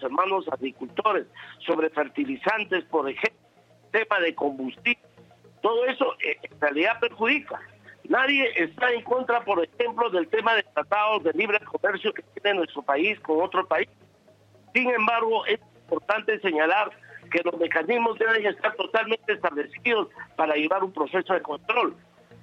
los hermanos agricultores, sobre fertilizantes, por ejemplo, tema de combustible. Todo eso en realidad perjudica. Nadie está en contra, por ejemplo, del tema de tratados de libre comercio que tiene nuestro país con otro país. Sin embargo, es importante señalar que los mecanismos deben estar totalmente establecidos para llevar un proceso de control.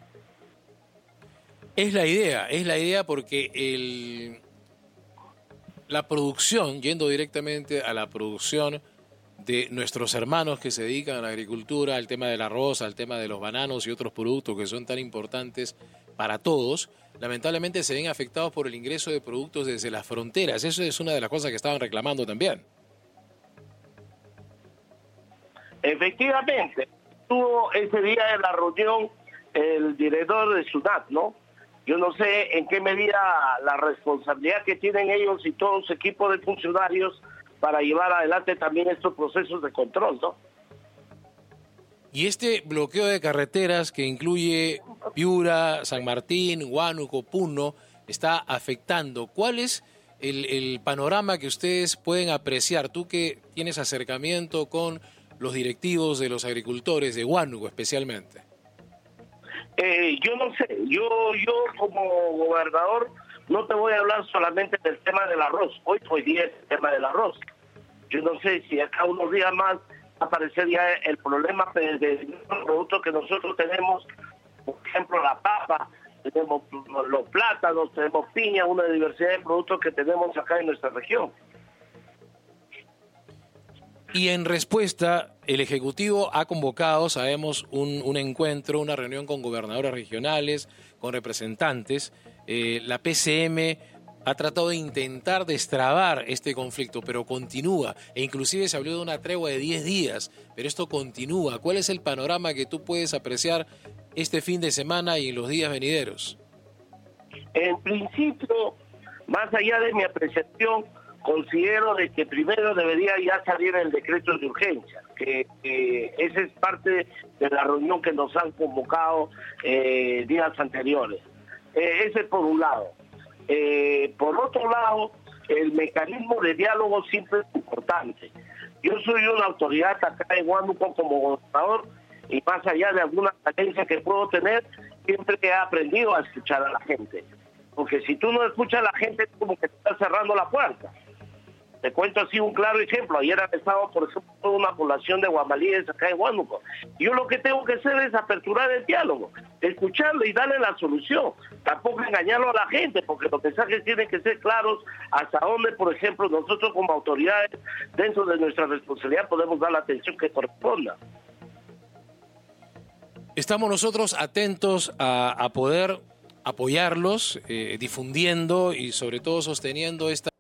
Es la idea porque la producción, yendo directamente a la producción de nuestros hermanos que se dedican a la agricultura, al tema del arroz, al tema de los bananos y otros productos que son tan importantes para todos, lamentablemente se ven afectados por el ingreso de productos desde las fronteras. Eso es una de las cosas que estaban reclamando también. Efectivamente, tuvo ese día de la reunión el director de SUNAT, ¿no? Yo no sé en qué medida la responsabilidad que tienen ellos y todo su equipo de funcionarios para llevar adelante también estos procesos de control, ¿no? Y este bloqueo de carreteras que incluye Piura, San Martín, Huánuco, Puno, está afectando. ¿Cuál es el panorama que ustedes pueden apreciar? Tú que tienes acercamiento con los directivos de los agricultores de Huánuco especialmente. Yo no sé, yo como gobernador no te voy a hablar solamente del tema del arroz. Hoy día es el tema del arroz. Yo no sé si acá unos días más va a aparecer ya el problema de los productos que nosotros tenemos, por ejemplo la papa, tenemos los plátanos, tenemos piña, una diversidad de productos que tenemos acá en nuestra región. Y en respuesta, el Ejecutivo ha convocado, sabemos, un encuentro, una reunión con gobernadores regionales, con representantes. La PCM ha tratado de intentar destrabar este conflicto, pero continúa. E inclusive se habló de una tregua de 10 días, pero esto continúa. ¿Cuál es el panorama que tú puedes apreciar este fin de semana y en los días venideros? En principio, más allá de mi apreciación, considero de que primero debería ya salir el decreto de urgencia, que esa es parte de la reunión que nos han convocado días anteriores. Ese por un lado. Por otro lado, el mecanismo de diálogo siempre es importante. Yo soy una autoridad acá en Huánuco como gobernador y más allá de alguna carencia que puedo tener, siempre he aprendido a escuchar a la gente. Porque si tú no escuchas a la gente, es como que te estás cerrando la puerta. Te cuento así un claro ejemplo. Ayer han estado, por ejemplo, toda una población de guamalíes acá en Huánuco. Yo lo que tengo que hacer es aperturar el diálogo, escucharlo y darle la solución. Tampoco engañarlo a la gente, porque los mensajes tienen que ser claros hasta dónde, por ejemplo, nosotros como autoridades, dentro de nuestra responsabilidad, podemos dar la atención que corresponda. Estamos nosotros atentos a poder apoyarlos, difundiendo y sobre todo sosteniendo esta